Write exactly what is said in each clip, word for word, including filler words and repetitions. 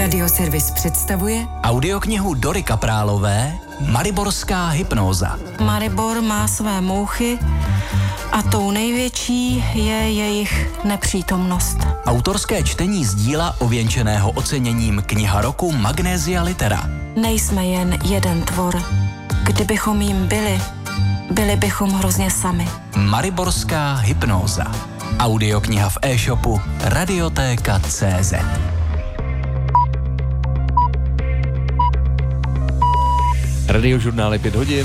Radioservis představuje audioknihu Dory Kaprálové Mariborská hypnóza. Maribor má své mouchy a tou největší je jejich nepřítomnost. Autorské čtení z díla ověnčeného oceněním Kniha roku Magnesia Litera. Nejsme jen jeden tvor. Kdybychom jim byli, byli bychom hrozně sami. Mariborská hypnóza. Audiokniha v e-shopu Radiotéka tečka cé zet. Radiožurnály pět hodin.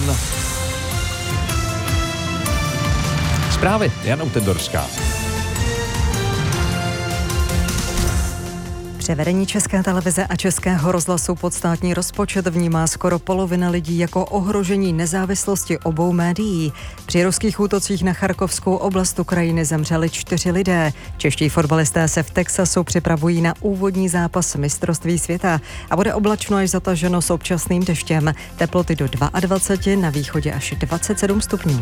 Zprávy Jana Utendorská. Převedení České televize a Českého rozhlasu pod státní rozpočet vnímá skoro polovina lidí jako ohrožení nezávislosti obou médií. Při ruských útocích na Charkovskou oblast Ukrajiny zemřeli čtyři lidé. Čeští fotbalisté se v Texasu připravují na úvodní zápas mistrovství světa a bude oblačno až zataženo s občasným deštěm. Teploty do dvacet dva, na východě až dvacet sedm stupňů.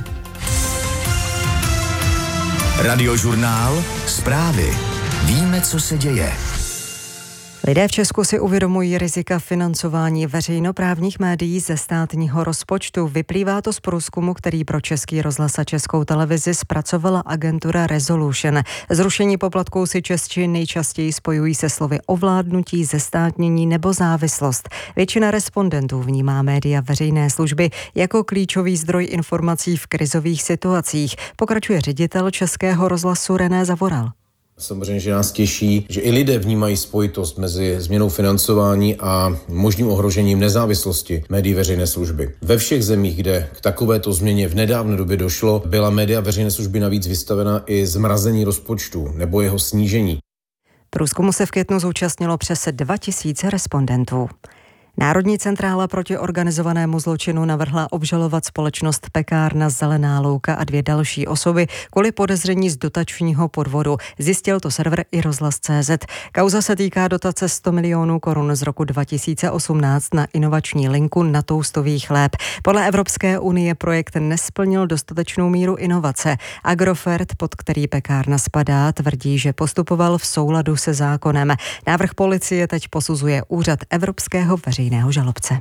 Radiožurnál, zprávy. Víme, co se děje. Lidé v Česku si uvědomují rizika financování veřejnoprávních médií ze státního rozpočtu. Vyplývá to z průzkumu, který pro Český rozhlas a Českou televizi zpracovala agentura Resolution. Zrušení poplatků si Češi nejčastěji spojují se slovy ovládnutí, zestátnění nebo závislost. Většina respondentů vnímá média veřejné služby jako klíčový zdroj informací v krizových situacích, pokračuje ředitel Českého rozhlasu René Zavoral. Samozřejmě, že nás těší, že i lidé vnímají spojitost mezi změnou financování a možným ohrožením nezávislosti médií veřejné služby. Ve všech zemích, kde k takovéto změně v nedávné době došlo, byla média veřejné služby navíc vystavena i zmrazení rozpočtu nebo jeho snížení. Průzkumu se v květnu zúčastnilo přes dva tisíce respondentů. Národní centrála proti organizovanému zločinu navrhla obžalovat společnost Pekárna Zelená louka a dvě další osoby kvůli podezření z dotačního podvodu. Zjistil to server i rozhlas tečka cé zet. Kauza se týká dotace sto milionů korun z roku dva tisíce osmnáct na inovační linku na toustový chléb. Podle Evropské unie projekt nesplnil dostatečnou míru inovace. Agrofert, pod který Pekárna spadá, tvrdí, že postupoval v souladu se zákonem. Návrh policie teď posuzuje úřad Evropského veřejného žalobce.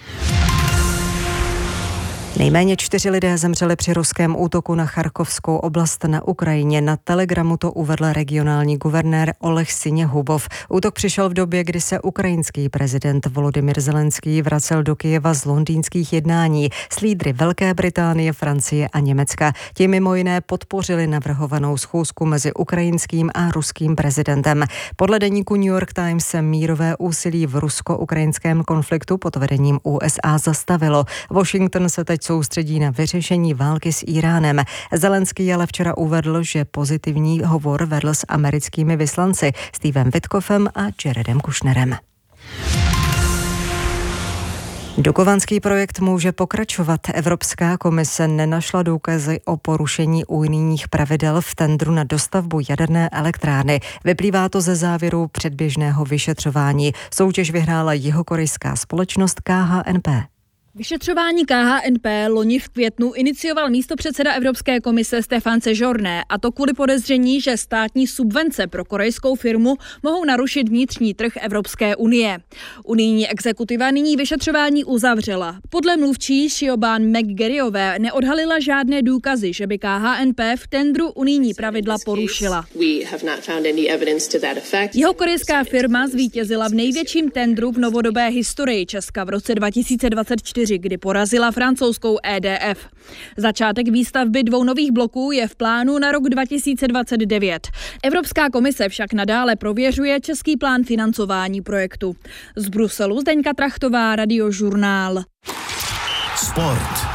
Nejméně čtyři lidé zemřeli při ruském útoku na Charkovskou oblast na Ukrajině. Na Telegramu to uvedl regionální guvernér Oleh Siněhubov. Útok přišel v době, kdy se ukrajinský prezident Volodymyr Zelenský vracel do Kyjeva z londýnských jednání s lídry Velké Británie, Francie a Německa. Ti mimo jiné podpořili navrhovanou schůzku mezi ukrajinským a ruským prezidentem. Podle deníku New York Times se mírové úsilí v rusko-ukrajinském konfliktu pod vedením U S A zastavilo. Washington se teď soustředí na vyřešení války s Íránem. Zelenský ale včera uvedl, že pozitivní hovor vedl s americkými vyslanci Stevem Witkoffem a Jaredem Kushnerem. Dukovanský projekt může pokračovat. Evropská komise nenašla důkazy o porušení unijních pravidel v tendru na dostavbu jaderné elektrárny. Vyplývá to ze závěru předběžného vyšetřování. Soutěž vyhrála jihokorejská společnost K H N P. Vyšetřování K H N P loni v květnu inicioval místopředseda Evropské komise Stéphane Séjourné, a to kvůli podezření, že státní subvence pro korejskou firmu mohou narušit vnitřní trh Evropské unie. Unijní exekutiva nyní vyšetřování uzavřela. Podle mluvčí Siobhan McGarryové neodhalila žádné důkazy, že by K H N P v tendru unijní pravidla porušila. Jihokorejská firma zvítězila v největším tendru v novodobé historii Česka v roce dva tisíce dvacet čtyři, kdy porazila francouzskou E D F. Začátek výstavby dvou nových bloků je v plánu na rok dva tisíce dvacet devět. Evropská komise však nadále prověřuje český plán financování projektu. Z Bruselu Zdeňka Trachtová, Radiožurnál. Sport.